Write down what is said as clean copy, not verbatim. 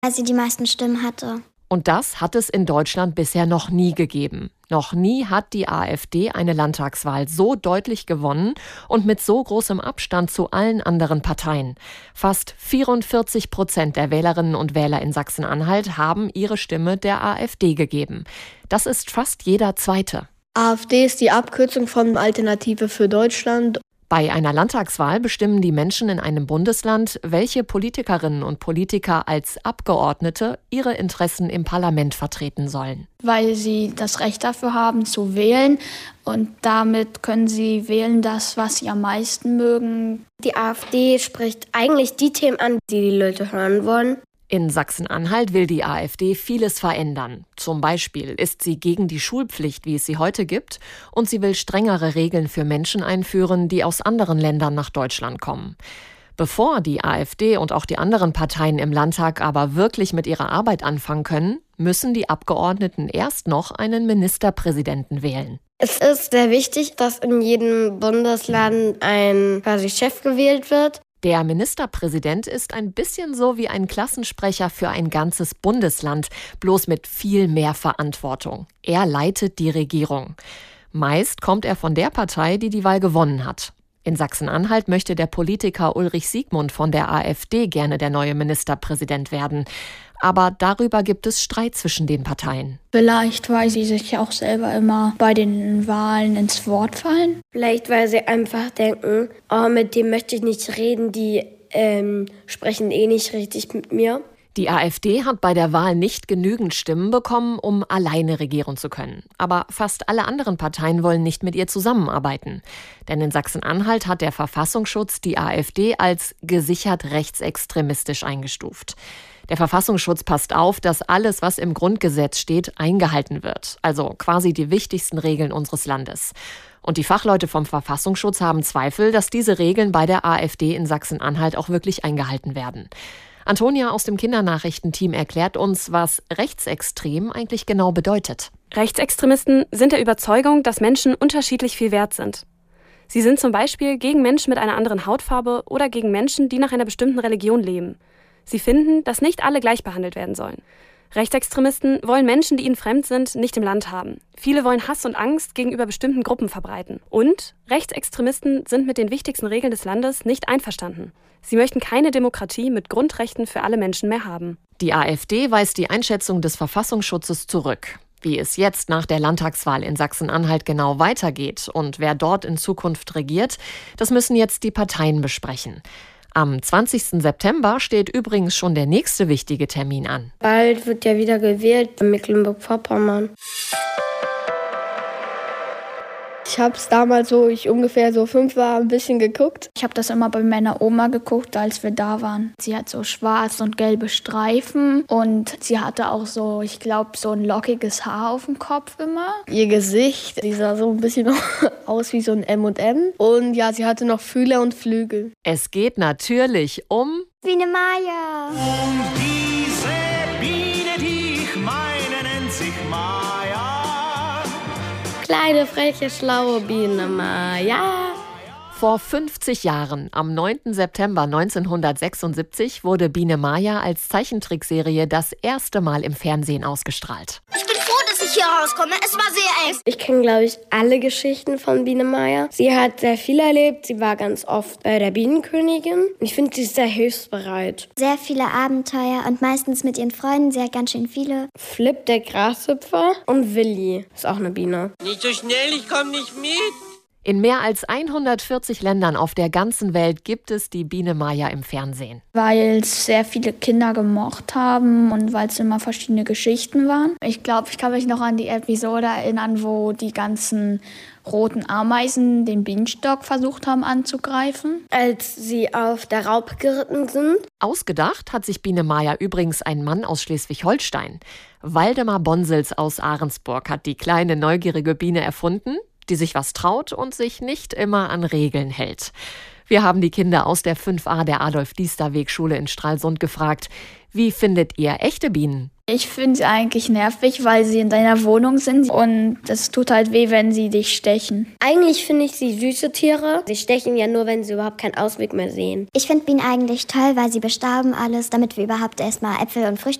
weil sie die meisten Stimmen hatte. Und das hat es in Deutschland bisher noch nie gegeben. Noch nie hat die AfD eine Landtagswahl so deutlich gewonnen und mit so großem Abstand zu allen anderen Parteien. Fast 44% der Wählerinnen und Wähler in Sachsen-Anhalt haben ihre Stimme der AfD gegeben. Das ist fast jeder Zweite. AfD ist die Abkürzung von Alternative für Deutschland. Bei einer Landtagswahl bestimmen die Menschen in einem Bundesland, welche Politikerinnen und Politiker als Abgeordnete ihre Interessen im Parlament vertreten sollen. Weil sie das Recht dafür haben zu wählen und damit können sie wählen das, was sie am meisten mögen. Die AfD spricht eigentlich die Themen an, die die Leute hören wollen. In Sachsen-Anhalt will die AfD vieles verändern. Zum Beispiel ist sie gegen die Schulpflicht, wie es sie heute gibt, und sie will strengere Regeln für Menschen einführen, die aus anderen Ländern nach Deutschland kommen. Bevor die AfD und auch die anderen Parteien im Landtag aber wirklich mit ihrer Arbeit anfangen können, müssen die Abgeordneten erst noch einen Ministerpräsidenten wählen. Es ist sehr wichtig, dass in jedem Bundesland ein Chef gewählt wird. Der Ministerpräsident ist ein bisschen so wie ein Klassensprecher für ein ganzes Bundesland, bloß mit viel mehr Verantwortung. Er leitet die Regierung. Meist kommt er von der Partei, die die Wahl gewonnen hat. In Sachsen-Anhalt möchte der Politiker Ulrich Siegmund von der AfD gerne der neue Ministerpräsident werden. Aber darüber gibt es Streit zwischen den Parteien. Vielleicht, weil sie sich auch selber immer bei den Wahlen ins Wort fallen. Vielleicht, weil sie einfach denken, mit dem möchte ich nicht reden, die sprechen eh nicht richtig mit mir. Die AfD hat bei der Wahl nicht genügend Stimmen bekommen, um alleine regieren zu können. Aber fast alle anderen Parteien wollen nicht mit ihr zusammenarbeiten. Denn in Sachsen-Anhalt hat der Verfassungsschutz die AfD als gesichert rechtsextremistisch eingestuft. Der Verfassungsschutz passt auf, dass alles, was im Grundgesetz steht, eingehalten wird. Also quasi die wichtigsten Regeln unseres Landes. Und die Fachleute vom Verfassungsschutz haben Zweifel, dass diese Regeln bei der AfD in Sachsen-Anhalt auch wirklich eingehalten werden. Antonia aus dem Kindernachrichtenteam erklärt uns, was rechtsextrem eigentlich genau bedeutet. Rechtsextremisten sind der Überzeugung, dass Menschen unterschiedlich viel wert sind. Sie sind zum Beispiel gegen Menschen mit einer anderen Hautfarbe oder gegen Menschen, die nach einer bestimmten Religion leben. Sie finden, dass nicht alle gleich behandelt werden sollen. Rechtsextremisten wollen Menschen, die ihnen fremd sind, nicht im Land haben. Viele wollen Hass und Angst gegenüber bestimmten Gruppen verbreiten. Und Rechtsextremisten sind mit den wichtigsten Regeln des Landes nicht einverstanden. Sie möchten keine Demokratie mit Grundrechten für alle Menschen mehr haben. Die AfD weist die Einschätzung des Verfassungsschutzes zurück. Wie es jetzt nach der Landtagswahl in Sachsen-Anhalt genau weitergeht und wer dort in Zukunft regiert, das müssen jetzt die Parteien besprechen. Am 20. September steht übrigens schon der nächste wichtige Termin an. Bald wird ja wieder gewählt in Mecklenburg-Vorpommern. Ich habe es damals, so ich ungefähr so 5 war, ein bisschen geguckt. Ich habe das immer bei meiner Oma geguckt, als wir da waren. Sie hat so schwarz und gelbe Streifen und sie hatte auch so, ich glaube, so ein lockiges Haar auf dem Kopf immer. Ihr Gesicht, die sah so ein bisschen aus wie so ein M&M. Und ja, sie hatte noch Fühler und Flügel. Es geht natürlich um Biene Maya. Und diese Biene, die ich meine, nennt sich Maya. Kleine, freche, schlaue Biene Maya. Vor 50 Jahren, am 9. September 1976, wurde Biene Maya als Zeichentrickserie das erste Mal im Fernsehen ausgestrahlt. Ich bin froh, dass ich hier rauskomme. Es war sehr eng. Ich kenne, glaube ich, alle Geschichten von Biene Maya. Sie hat sehr viel erlebt. Sie war ganz oft bei der Bienenkönigin. Ich finde, sie ist sehr hilfsbereit. Sehr viele Abenteuer und meistens mit ihren Freunden. Sie hat ganz schön viele. Flip, der Grashüpfer, und Willi ist auch eine Biene. Nicht so schnell, ich komme nicht mit. In mehr als 140 Ländern auf der ganzen Welt gibt es die Biene Maya im Fernsehen. Weil es sehr viele Kinder gemocht haben und weil es immer verschiedene Geschichten waren. Ich glaube, ich kann mich noch an die Episode erinnern, wo die ganzen roten Ameisen den Bienenstock versucht haben anzugreifen. Als sie auf der Raupe geritten sind. Ausgedacht hat sich Biene Maya übrigens ein Mann aus Schleswig-Holstein. Waldemar Bonsels aus Ahrensburg hat die kleine neugierige Biene erfunden, die sich was traut und sich nicht immer an Regeln hält. Wir haben die Kinder aus der 5a der Adolf-Diester-Weg-Schule in Stralsund gefragt, wie findet ihr echte Bienen? Ich finde sie eigentlich nervig, weil sie in deiner Wohnung sind und es tut halt weh, wenn sie dich stechen. Eigentlich finde ich sie süße Tiere. Sie stechen ja nur, wenn sie überhaupt keinen Ausweg mehr sehen. Ich finde Bienen eigentlich toll, weil sie bestauben alles, damit wir überhaupt erstmal Äpfel und Früchte